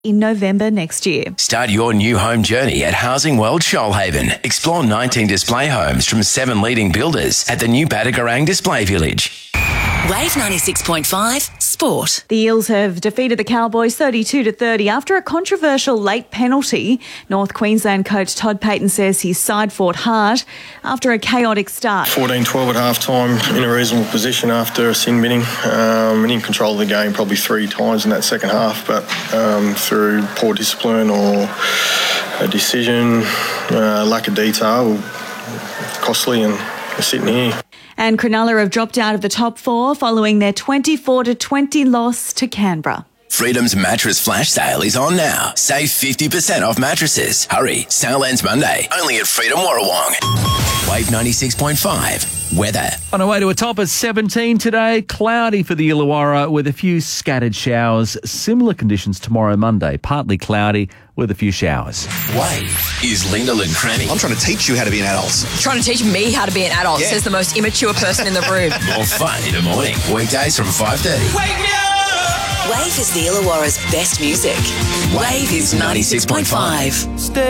in November next year. Start your new home journey at Housing World Shoalhaven. Explore 19 display homes from 7 leading builders at the new Badagarang Display Village. Wave 96.5 Sport. The Eels have defeated the Cowboys 32-30 after a controversial late penalty. North Queensland coach Todd Payton says his side fought hard after a chaotic start. 14-12 at half-time, in a reasonable position after a sin binning. And in control of the game probably 3 times in that second half, but through poor discipline or a decision, lack of detail, costly, and we're sitting here. And Cronulla have dropped out of the top 4 following their 24-20 loss to Canberra. Freedom's mattress flash sale is on now. Save 50% off mattresses. Hurry, sale ends Monday, only at Freedom Warrawong. Wave 96.5 weather. On our way to a top of 17 today, cloudy for the Illawarra with a few scattered showers. Similar conditions tomorrow Monday, partly cloudy with a few showers. Wave is Lyndall and Cranny. I'm trying to teach you how to be an adult. Trying to teach me how to be an adult, says the most immature person in the room. More fun in the morning. Weekdays from 5:30. Wake me up! Wave is the Illawarra's best music. Wave is 96.5.